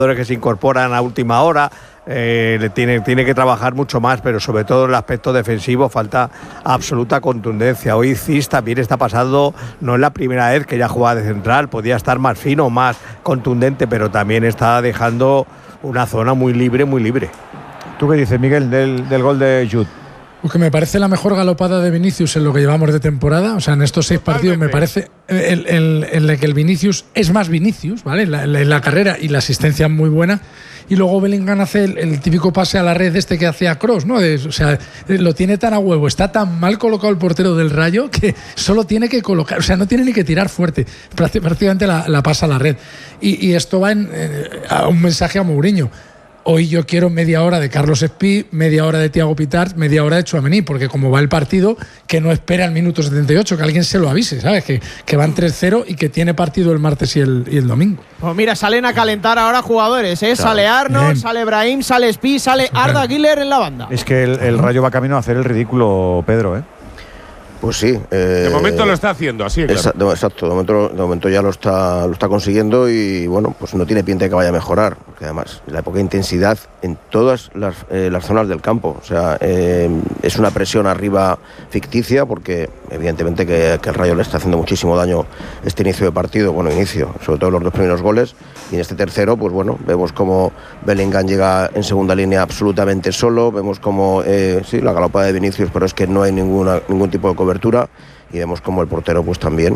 que se incorporan a última hora, tiene que trabajar mucho más, pero sobre todo en el aspecto defensivo falta absoluta contundencia. Hoy Cis también está pasando, no es la primera vez que ya juega de central, podía estar más fino, más contundente, pero también está dejando una zona muy libre, muy libre. ¿Tú qué dices, Miguel, del gol de Jude? Porque me parece la mejor galopada de Vinicius en lo que llevamos de temporada. O sea, en estos 6 partidos me parece en el que el Vinicius es más Vinicius, ¿vale? En la carrera, y la asistencia es muy buena. Y luego Bellingham hace el típico pase a la red que hacía Kroos, ¿no? O sea, lo tiene tan a huevo, está tan mal colocado el portero del Rayo que solo tiene que colocar, o sea, no tiene ni que tirar fuerte, prácticamente la pasa a la red. Y esto va a un mensaje a Mourinho. Hoy yo quiero media hora de Carlos Espí, media hora de Thiago Pitart, media hora de Tchouaméni, porque como va el partido, que no espera al minuto 78, que alguien se lo avise, ¿sabes? Que van 3-0 y que tiene partido el martes y el domingo. Pues mira, salen a calentar ahora jugadores, ¿eh? Claro. Sale Arnold, sale Brahim, sale Espí, sale Arda Güler en la banda. Es que el Rayo va camino a hacer el ridículo, Pedro, ¿eh? Pues sí. De momento lo está haciendo, así claro. Exacto, de momento ya lo está consiguiendo y bueno, pues no tiene pinta de que vaya a mejorar, porque además la poca intensidad en todas las zonas del campo, o sea, es una presión arriba ficticia, porque evidentemente que el Rayo le está haciendo muchísimo daño este inicio de partido, sobre todo los 2 primeros goles, y en este tercero, pues bueno, vemos como Bellingham llega en segunda línea absolutamente solo, vemos como la galopada de Vinicius, pero es que no hay ningún tipo de cobertura, y vemos como el portero pues también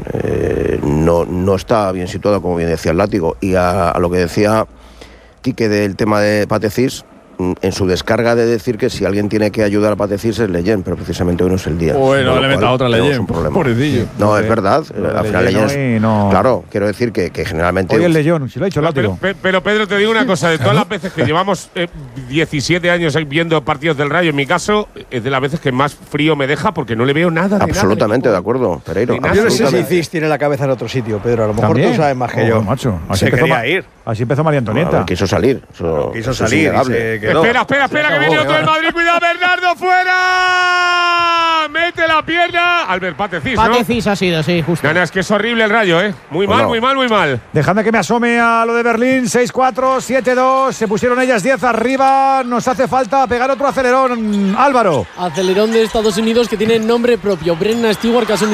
no está bien situado, como bien decía el Látigo. Y a lo que decía Quique del tema de Pathé Ciss, en su descarga de decir que si alguien tiene que ayudar a Pathé Ciss es Leyen, pero precisamente hoy no es el día. Bueno, le meta otra Leyen, pobrecillo. No, es verdad, al final Leyen no. Claro, quiero decir que generalmente… Hoy el Leyen, si lo ha dicho el Látigo. Pero Pedro, te digo una cosa, de todas las veces que llevamos 17 años viendo partidos del Rayo, en mi caso, es de las veces que más frío me deja, porque no le veo nada de absolutamente nada, de acuerdo, Pereiro. Yo no sé si Cis tiene la cabeza en otro sitio, Pedro, a lo mejor ¿también? Tú sabes más que yo. Macho, Así empezó María Antonieta. Quiso salir. Quiso salir. Espera, que viene otro del Madrid. Cuidado, Bernardo, fuera. Mete la pierna. Albert, Pathé Ciss, ¿no? Pathé Ciss ha sido, sí, justo. Es que es horrible el Rayo, ¿eh? Muy mal. Dejadme que me asome a lo de Berlín. 6-4, 7-2. Se pusieron ellas 10 arriba. Nos hace falta pegar otro acelerón, Álvaro. Acelerón de Estados Unidos que tiene nombre propio. Brenna Stewart, que ha